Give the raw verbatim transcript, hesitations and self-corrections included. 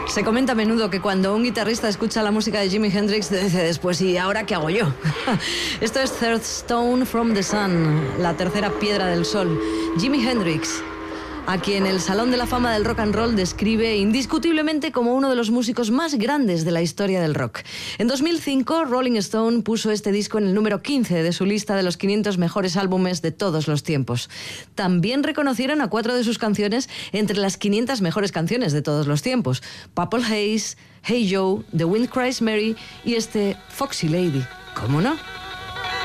Se comenta a menudo que cuando un guitarrista escucha la música de Jimi Hendrix dice después, ¿y ahora qué hago yo? Esto es Third Stone from the Sun, la tercera piedra del sol. Jimi Hendrix, a quien el Salón de la Fama del Rock and Roll describe indiscutiblemente como uno de los músicos más grandes de la historia del rock. En dos mil cinco, Rolling Stone puso este disco en el número quince de su lista de los quinientos mejores álbumes de todos los tiempos. También reconocieron a cuatro de sus canciones entre las quinientas mejores canciones de todos los tiempos: Purple Haze, Hey Joe, The Wind Cries Mary y este Foxy Lady. ¿Cómo no?